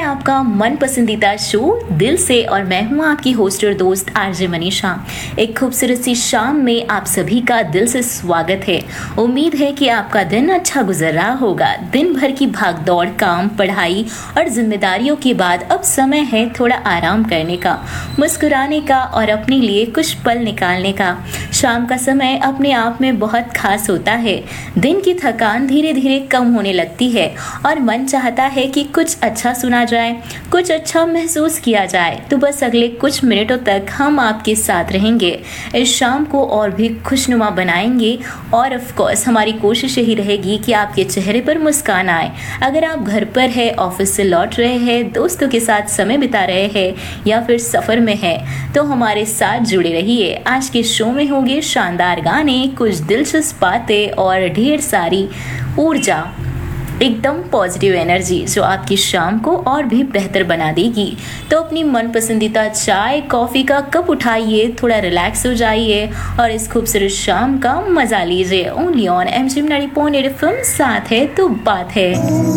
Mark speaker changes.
Speaker 1: आपका मन पसंदीदा शो दिल से और मैं हूं आपकी होस्ट और दोस्त आरजे मनीषा। एक खूबसूरत सी शाम में आप सभी का दिल से स्वागत है। उम्मीद है कि आपका दिन अच्छा गुजर रहा होगा। दिन भर की भागदौड़, काम, पढ़ाई और जिम्मेदारियों के बाद अब समय है थोड़ा आराम करने का, मुस्कुराने का और अपने लिए कुछ पल निकालने का। शाम का समय अपने आप में बहुत खास होता है। दिन की थकान धीरे धीरे कम होने लगती है और मन चाहता है कि कुछ अच्छा सुना जाए, कुछ अच्छा महसूस किया जाए। तो बस अगले कुछ मिनटों तक हम आपके साथ रहेंगे, इस शाम को और भी खुशनुमा बनाएंगे और ऑफ कोर्स हमारी कोशिश यही रहेगी कि आपके चेहरे पर मुस्कान आए। अगर आप घर पर है, ऑफिस से लौट रहे हैं, दोस्तों के साथ समय बिता रहे हैं या फिर सफर में है, तो हमारे साथ जुड़े रहिए। आज के शो में होंगे शानदार गाने, कुछ दिलचस्प बातें और ढेर सारी ऊर्जा, एकदम पॉजिटिव एनर्जी जो आपकी शाम को और भी बेहतर बना देगी। तो अपनी मन पसंदीदा चाय कॉफ़ी का कप उठाइए, थोड़ा रिलैक्स हो जाइए और इस खूबसूरत शाम का मजा लीजिए। ओनली ऑन एमजी 90.8 FM, साथ है तो बात है।